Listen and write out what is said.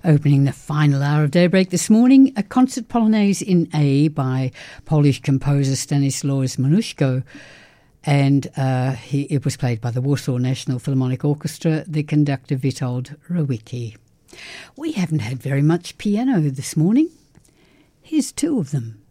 Opening the final hour of Daybreak this morning, a concert polonaise in A by Polish composer Stanisław Moniuszko, and it was played by the Warsaw National Philharmonic Orchestra, the conductor Witold Rowicki. We haven't had very much piano this morning. Here's two of them.